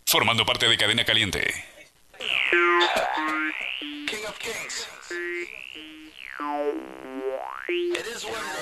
formando parte de Cadena Caliente. King of Kings. It is what it is.